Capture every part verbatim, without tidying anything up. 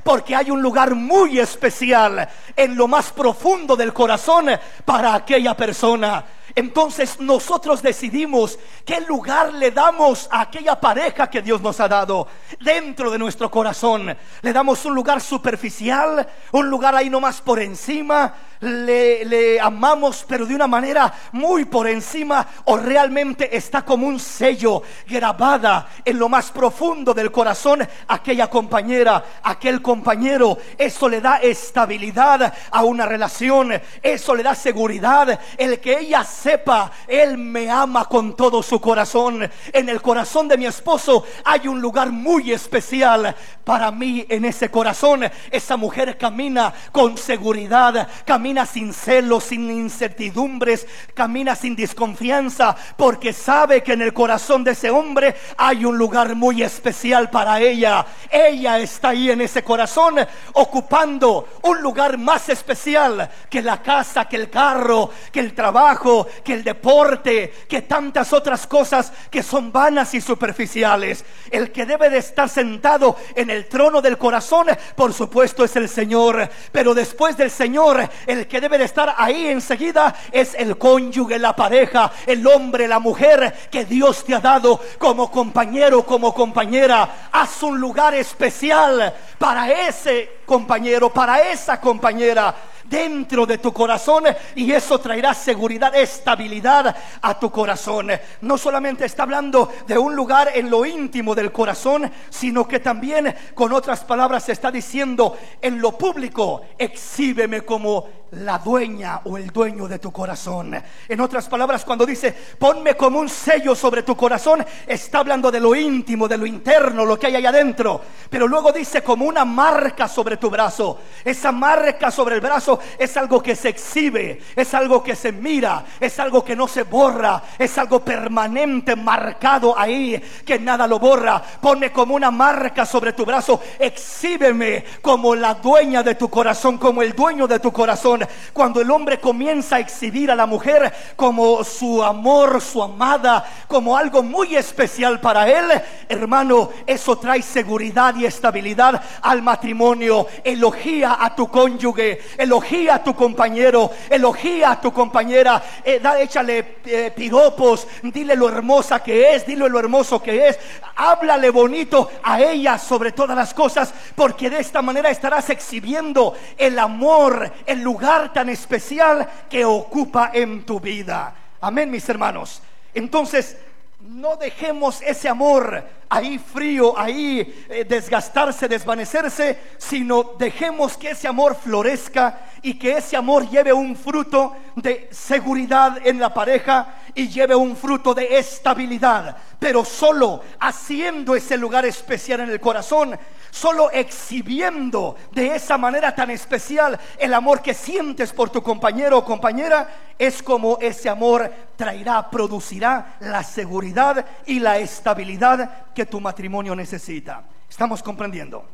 porque hay un lugar muy especial en lo más profundo del corazón para aquella persona. Entonces nosotros decidimos qué lugar le damos a aquella pareja que Dios nos ha dado dentro de nuestro corazón. Le damos un lugar superficial, un lugar ahí nomás por encima. Le, le amamos pero de una manera muy por encima, o realmente está como un sello grabada en lo más profundo del corazón aquella compañera, aquel compañero. Eso le da estabilidad a una relación, eso le da seguridad, el que ella sepa, él me ama con todo su corazón. En el corazón de mi esposo hay un lugar muy especial para mí. En ese corazón esa mujer camina con seguridad, camina sin celos, sin incertidumbres, camina sin desconfianza, porque sabe que en el corazón de ese hombre hay un lugar muy especial para ella. Ella está ahí en ese corazón, ocupando un lugar más especial que la casa, que el carro, que el trabajo, que el deporte, que tantas otras cosas que son vanas y superficiales. El que debe de estar sentado en el trono del corazón, por supuesto, es el Señor, pero después del Señor, el que debe de estar ahí enseguida es el cónyuge, la pareja, el hombre, la mujer que Dios te ha dado como compañero, como compañera. Haz un lugar especial para ese compañero, para esa compañera dentro de tu corazón, y eso traerá seguridad, estabilidad a tu corazón. No solamente está hablando de un lugar en lo íntimo del corazón, sino que también, con otras palabras, está diciendo en lo público: exhíbeme como la dueña o el dueño de tu corazón. En otras palabras, cuando dice ponme como un sello sobre tu corazón, está hablando de lo íntimo, de lo interno, lo que hay allá adentro. Pero luego dice como una marca sobre tu brazo. Esa marca sobre el brazo es algo que se exhibe, es algo que se mira, es algo que no se borra, es algo permanente, marcado ahí, que nada lo borra. Ponme como una marca sobre tu brazo, exhíbeme como la dueña de tu corazón, como el dueño de tu corazón. Cuando el hombre comienza a exhibir a la mujer como su amor, su amada, como algo muy especial para él, hermano, eso trae seguridad y estabilidad al matrimonio. Elogia a tu cónyuge, elogia a tu compañero, elogia a tu compañera, eh, da, échale eh, piropos, dile lo hermosa que es, dile lo hermoso que es, háblale bonito a ella sobre todas las cosas, porque de esta manera estarás exhibiendo el amor, el lugar tan especial que ocupa en tu vida. Amén, mis hermanos. Entonces, no dejemos ese amor ahí frío, ahí eh, desgastarse, desvanecerse, sino dejemos que ese amor florezca y que ese amor lleve un fruto de seguridad en la pareja y lleve un fruto de estabilidad. Pero solo haciendo ese lugar especial en el corazón, solo exhibiendo de esa manera tan especial el amor que sientes por tu compañero o compañera, es como ese amor traerá, producirá la seguridad y la estabilidad que tu matrimonio necesita. ¿Estamos comprendiendo?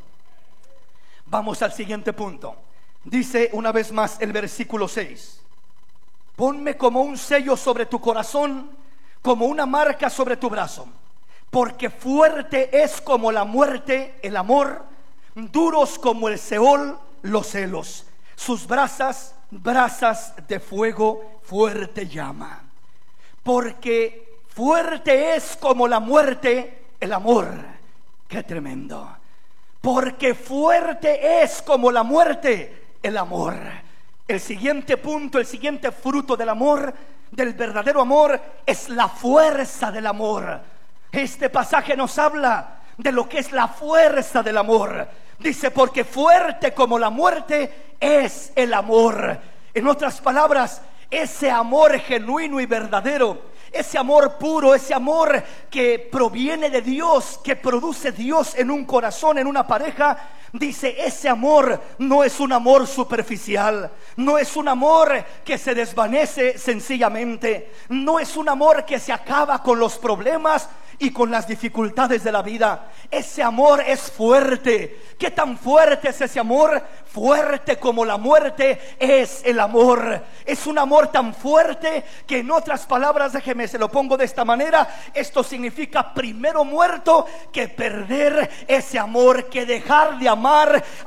Vamos al siguiente punto. Dice una vez más el versículo seis: ponme como un sello sobre tu corazón, como una marca sobre tu brazo, porque fuerte es como la muerte el amor, duros como el Seol los celos. Sus brasas, brasas de fuego, fuerte llama. Porque fuerte es como la muerte el amor. Qué tremendo. Porque fuerte es como la muerte el amor. El siguiente punto, el siguiente fruto del amor, del verdadero amor, es la fuerza del amor. Este pasaje nos habla de lo que es la fuerza del amor. Dice, porque fuerte como la muerte es el amor. En otras palabras, ese amor genuino y verdadero, ese amor puro, ese amor que proviene de Dios, que produce Dios en un corazón, en una pareja, dice, ese amor no es un amor superficial, no es un amor que se desvanece sencillamente, no es un amor que se acaba con los problemas y con las dificultades de la vida. Ese amor es fuerte. ¿Qué tan fuerte es ese amor? Fuerte como la muerte es el amor. Es un amor tan fuerte que, en otras palabras, déjeme se lo pongo de esta manera, esto significa primero muerto que perder ese amor, que dejar de amar